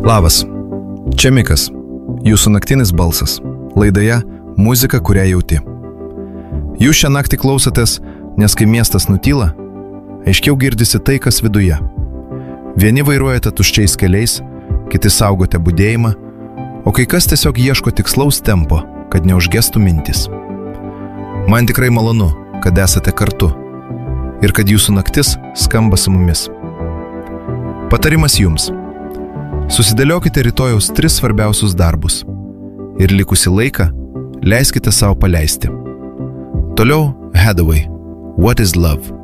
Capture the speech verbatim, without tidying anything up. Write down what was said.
Labas, čia Mikas, jūsų naktinis balsas, laidoje Muzika, kurią jauti. Jūs šią naktį klausotės, nes kai miestas nutyla, aiškiau girdisi tai, kas viduje. Vieni vairuojate tuščiais keliais, kiti saugote budėjimą, o kai kas tiesiog ieško tikslaus tempo, kad neužgestų mintis. Man tikrai malonu, kad esate kartu ir kad jūsų naktis skamba su mumis. Patarimas jums. Susidėliokite rytojaus tris svarbiausius darbus ir likusį laiką leiskite savo paleisti. Toliau Hathaway, What is Love?